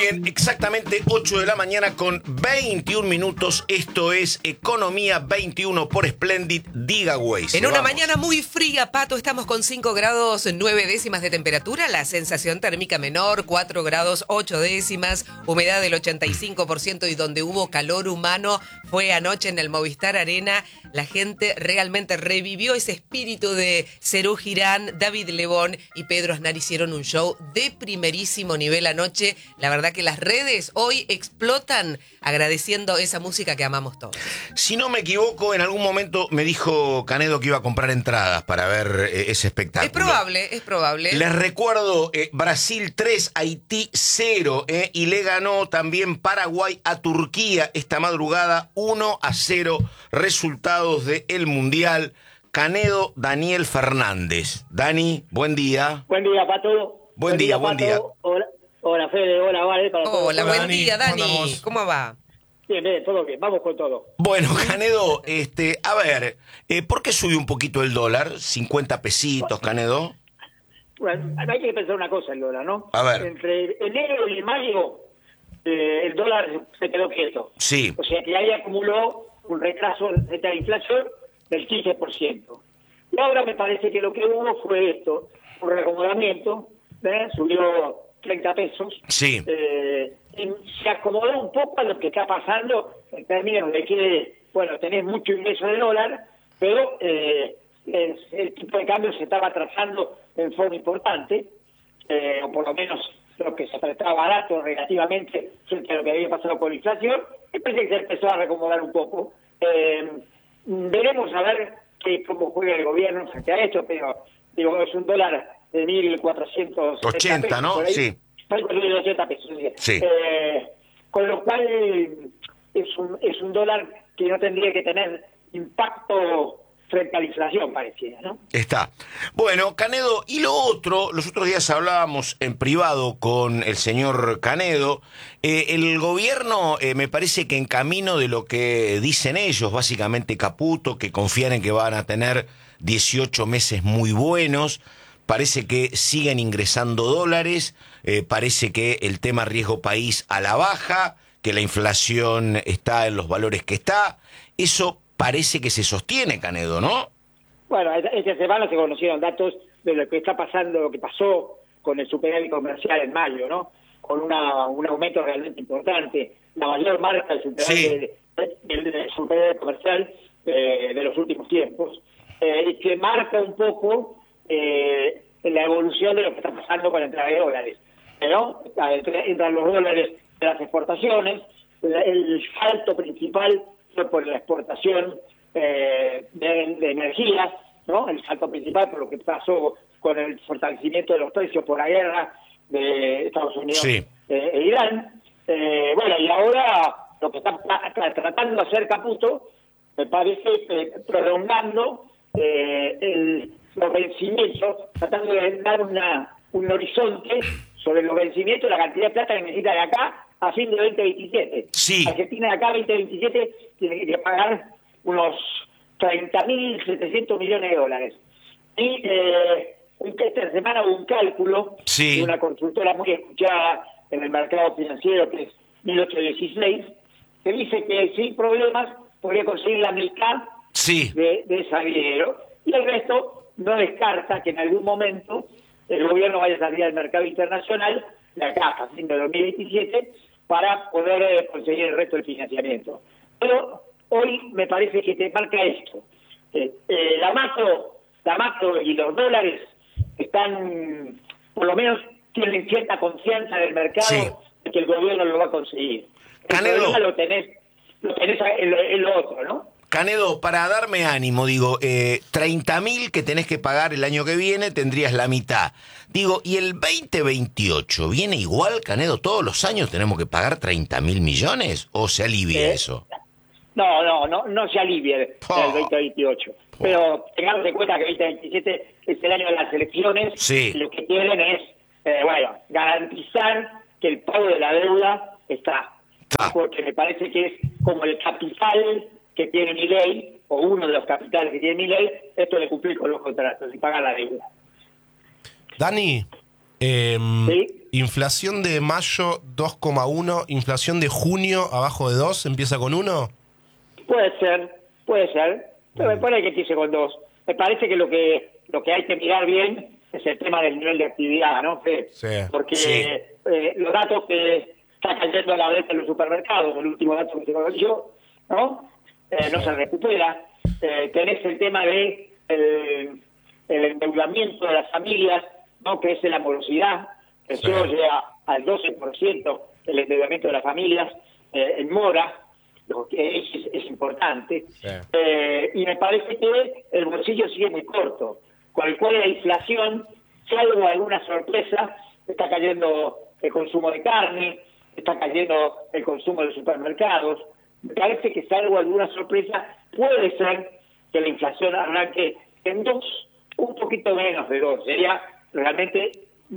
bien, exactamente 8 de la mañana con 21 minutos. Esto es Economía 21 por Splendid Digaway. En una mañana muy fría, Pato, estamos con 5 grados 9 décimas de temperatura, la sensación térmica menor, 4 grados 8 décimas, humedad del 85% y donde hubo calor humano fue anoche en el Movistar Arena. La gente realmente revivió ese espíritu de Serú Girán, David Lebón y Pedro Aznar hicieron un show de primerísimo nivel anoche. La verdad que las redes hoy explotan agradeciendo esa música que amamos todos. Si no me equivoco, en algún momento me dijo Canedo que iba a comprar entradas para ver ese espectáculo. Es probable. Les recuerdo, Brasil 3, Haití 0, y le ganó también Paraguay a Turquía esta madrugada 1-0, resultados del Mundial. Canedo, Daniel Fernández. Dani, buen día. Buen día, Pato. Buen día. Hola, Fede, hola, Vale. Hola, buen día, Dani. Andamos. ¿Cómo va? Bien, todo bien, vamos con todo. Bueno, Canedo, a ver, ¿por qué subió un poquito el dólar? 50 pesitos, Canedo. Bueno, hay que pensar una cosa el dólar, ¿no? A ver. Entre enero y mayo, el dólar se quedó quieto. Sí. O sea que ahí acumuló un retraso de la inflación del 15%. Y ahora me parece que lo que hubo fue esto, un reacomodamiento, subió 30 pesos. Sí. Y se acomodó un poco a lo que está pasando en términos de que, bueno, tenés mucho ingreso de dólar, pero el tipo de cambio se estaba atrasando en forma importante, o por lo menos lo que se prestaba barato relativamente frente a lo que había pasado con la inflación, y parece que se empezó a reacomodar un poco. Veremos a ver cómo juega el gobierno frente a esto, pero digo, es un dólar de 1.480 pesos, ¿no? por ahí. Sí. 1.480 pesos. Sí. Con lo cual es un dólar que no tendría que tener impacto frente a la inflación, pareciera, ¿no? Está. Bueno, Canedo, y lo otro, los otros días hablábamos en privado con el señor Canedo, el gobierno me parece que en camino de lo que dicen ellos, básicamente Caputo, que confían en que van a tener 18 meses muy buenos, parece que siguen ingresando dólares, parece que el tema riesgo país a la baja, que la inflación está en los valores que está, eso parece que se sostiene, Canedo, ¿no? Bueno, esta semana se conocieron datos de lo que está pasando, lo que pasó con el superávit comercial en mayo, ¿no? Con un aumento realmente importante, la mayor marca del superávit, del superávit comercial de los últimos tiempos, y que marca un poco la evolución de lo que está pasando con la entrada de dólares, ¿no? Entran los dólares de las exportaciones, el salto principal fue por la exportación de energía, ¿no? El salto principal por lo que pasó con el fortalecimiento de los precios por la guerra de Estados Unidos e Irán. Bueno, y ahora lo que está tratando de hacer Caputo, me parece prolongando los vencimientos, tratando de dar un horizonte sobre los vencimientos, la cantidad de plata que necesita de acá a fin de 2027. Sí. Argentina de acá a 2027 tiene que pagar unos 30.700 millones de dólares. Y esta semana hubo un cálculo de una consultora muy escuchada en el mercado financiero, que es 1816, que dice que sin problemas podría conseguir la mitad de ese dinero, y el resto no descarta que en algún momento el gobierno vaya a salir al mercado internacional de acá a fin de 2027 para poder conseguir el resto del financiamiento. Pero hoy me parece que te marca esto. La macro y los dólares están, por lo menos, tienen cierta confianza del mercado de que el gobierno lo va a conseguir. Canedo, lo tenés en lo otro, ¿no? Canedo, para darme ánimo, digo, 30.000 que tenés que pagar el año que viene, tendrías la mitad. Digo, ¿y el 2028 viene igual, Canedo? ¿Todos los años tenemos que pagar 30.000 millones? ¿O se alivia eso? No se alivia el 2028. Pero tengamos en cuenta que el 2027 es el año de las elecciones. Y lo que quieren es, garantizar que el pago de la deuda está. Porque me parece que es como el capital que tiene Milei, o uno de los capitales que tiene Milei, esto de cumplir con los contratos y pagar la deuda. Dani, ¿Sí? Inflación de mayo 2,1, inflación de junio abajo de 2, ¿empieza con 1? Puede ser, pero me parece que empiece con 2. Me parece que lo que hay que mirar bien es el tema del nivel de actividad, ¿no, Fe? Sí. Porque los datos que está cayendo a la venta en los supermercados, el último dato que se conoció, ¿no? No se recupera. Tenés el tema de el endeudamiento de las familias, ¿no? Que es la morosidad, que solo llega al 12% el endeudamiento de las familias en mora, lo que es importante. Sí. Y me parece que el bolsillo sigue muy corto, con el cual la inflación, salvo alguna sorpresa, está cayendo el consumo de carne, está cayendo el consumo de supermercados. Me parece que salvo alguna sorpresa, puede ser que la inflación arranque en 2, un poquito menos de 2. Sería realmente...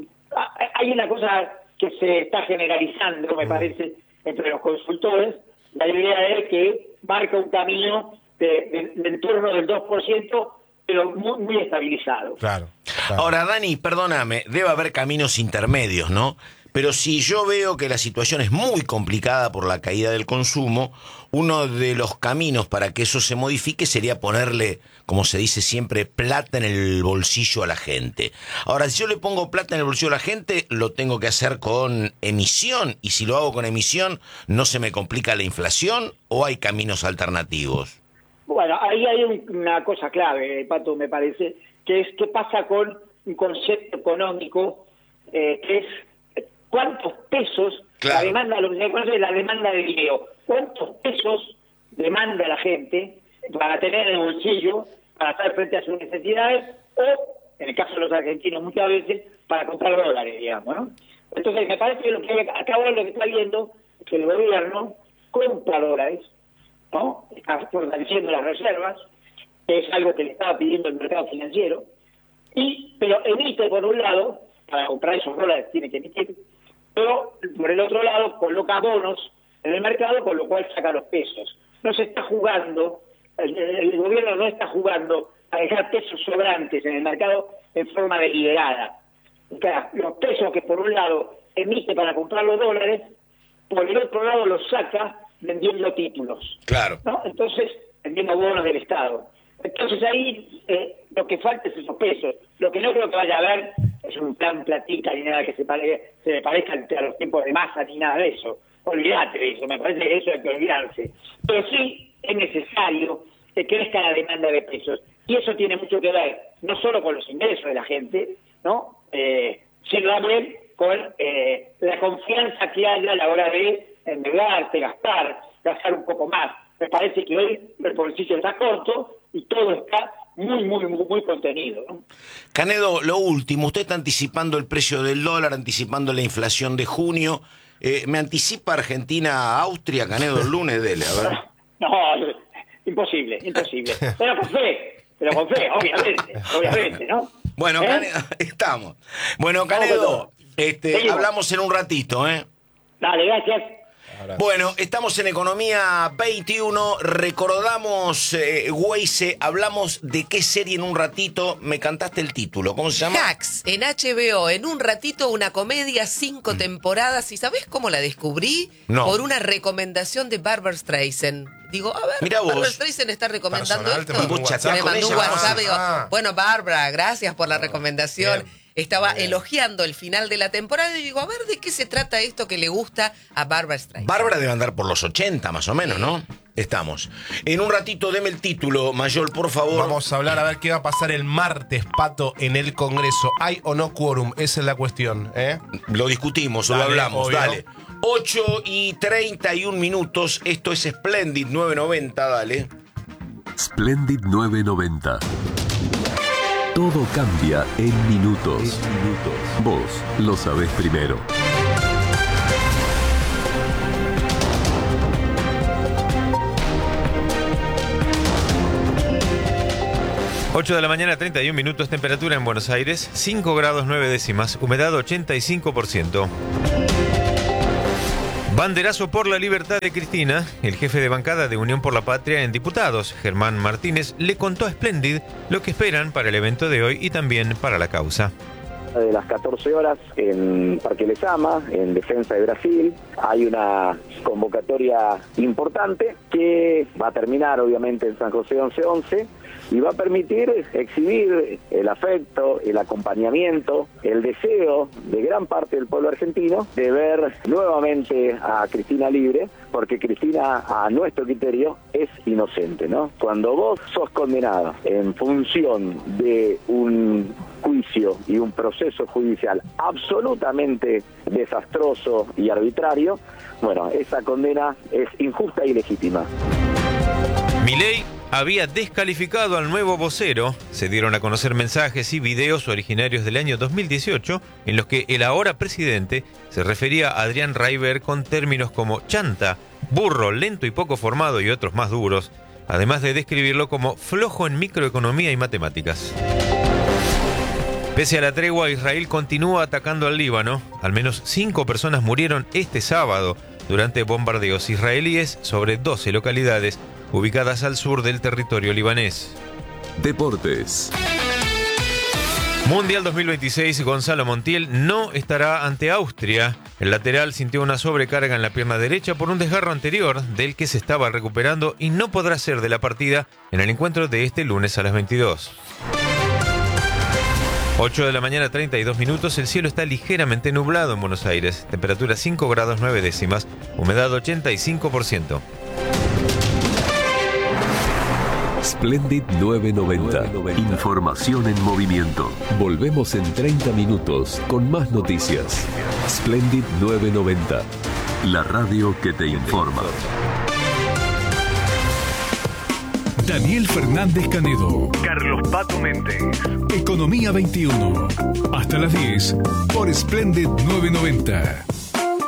Hay una cosa que se está generalizando, me parece, entre los consultores. La idea es que marca un camino de en torno del 2%, pero muy estabilizado. Claro. Ahora, Dani, perdóname, debe haber caminos intermedios, ¿no? Pero si yo veo que la situación es muy complicada por la caída del consumo, uno de los caminos para que eso se modifique sería ponerle, como se dice siempre, plata en el bolsillo a la gente. Ahora, si yo le pongo plata en el bolsillo a la gente, lo tengo que hacer con emisión. Y si lo hago con emisión, ¿no se me complica la inflación o hay caminos alternativos? Bueno, ahí hay una cosa clave, Pato, me parece, que es qué pasa con un concepto económico que es cuántos pesos, claro, la demanda, lo que se conoce es la demanda de dinero, cuántos pesos demanda la gente para tener en el bolsillo, para estar frente a sus necesidades, o, en el caso de los argentinos muchas veces, para comprar dólares, digamos, ¿no? Entonces, me parece que lo que acá ahora lo que está viendo es que el gobierno compra dólares, ¿no? Está fortaleciendo las reservas, que es algo que le estaba pidiendo el mercado financiero, pero emite por un lado, para comprar esos dólares tiene que emitir, pero por el otro lado coloca bonos en el mercado, con lo cual saca los pesos. No se está jugando, el gobierno no está jugando a dejar pesos sobrantes en el mercado en forma deliberada. O sea, los pesos que por un lado emite para comprar los dólares, por el otro lado los saca vendiendo títulos. Claro. ¿No? Entonces, vendiendo bonos del Estado. Entonces ahí lo que falta es esos pesos. Lo que no creo que vaya a haber es un plan platita ni nada que se le parezca a los tiempos de Massa ni nada de eso. Olvídate de eso, me parece que eso hay que olvidarse. Pero sí es necesario que crezca la demanda de pesos. Y eso tiene mucho que ver, no solo con los ingresos de la gente, ¿no? Sino también con la confianza que haya a la hora de endeudarte, gastar un poco más. Me parece que hoy el bolsillo está corto y todo está muy contenido, ¿no? Canedo, lo último, usted está anticipando el precio del dólar, anticipando la inflación de junio. ¿Me anticipa Argentina a Austria, Canedo, el lunes? Dele, a ver. No, imposible. Pero con fe, obviamente, ¿no? Bueno, Canedo, estamos. Bueno, Canedo, hablamos en un ratito, ¿eh? Dale, gracias. Bueno, estamos en Economía 21, recordamos Weise, hablamos de qué serie en un ratito, me cantaste el título, ¿cómo se llama? Hacks, en HBO, en un ratito una comedia, 5 temporadas, ¿y sabés cómo la descubrí? No. Por una recomendación de Barbra Streisand. Digo, a ver, Mirá vos. Barbra Streisand está recomendando Personal, esto. te mandó un WhatsApp Me con mandó un ella. WhatsApp, digo, bueno, Barbra, gracias por la recomendación. Bien. Estaba elogiando el final de la temporada y digo, a ver, ¿de qué se trata esto que le gusta a Barbra Streisand? Bárbara debe andar por los 80 más o menos, ¿no? Estamos. En un ratito, deme el título, Mayol, por favor. Vamos a hablar a ver qué va a pasar el martes, Pato, en el Congreso. ¿Hay o no quórum? Esa es la cuestión, ¿eh? Lo discutimos, Dale, lo hablamos, obvio. dale. 8:31, esto es Splendid 990, dale. Splendid 990. Todo cambia en minutos. Vos lo sabés primero. Ocho de la mañana, 31 minutos, temperatura en Buenos Aires, 5 grados 9 décimas, humedad 85%. Banderazo por la libertad de Cristina. El jefe de bancada de Unión por la Patria en Diputados, Germán Martínez, le contó a Splendid lo que esperan para el evento de hoy y también para la causa. de las 14 horas en Parque Lezama, en defensa de Brasil. Hay una convocatoria importante que va a terminar obviamente en San José 1111 y va a permitir exhibir el afecto, el acompañamiento, el deseo de gran parte del pueblo argentino de ver nuevamente a Cristina libre, porque Cristina, a nuestro criterio, es inocente, ¿no? Cuando vos sos condenado en función de un juicio y un proceso judicial absolutamente desastroso y arbitrario, bueno, esa condena es injusta y legítima. Milei había descalificado al nuevo vocero. Se dieron a conocer mensajes y videos originarios del año 2018 en los que el ahora presidente se refería a Adrián Raiber con términos como chanta, burro, lento y poco formado y otros más duros, además de describirlo como flojo en microeconomía y matemáticas. Pese a la tregua, Israel continúa atacando al Líbano. Al menos 5 personas murieron este sábado durante bombardeos israelíes sobre 12 localidades ubicadas al sur del territorio libanés. Deportes. Mundial 2026, Gonzalo Montiel no estará ante Austria. El lateral sintió una sobrecarga en la pierna derecha por un desgarro anterior del que se estaba recuperando y no podrá ser de la partida en el encuentro de este lunes a las 22. 8 de la mañana, 32 minutos. El cielo está ligeramente nublado en Buenos Aires. Temperatura 5 grados 9 décimas. Humedad 85%. Splendid 990. Información en movimiento. Volvemos en 30 minutos con más noticias. Splendid 990. La radio que te informa. Daniel Fernández Canedo. Carlos Pato Méndez. Economía 21. Hasta las 10 por Splendid 990.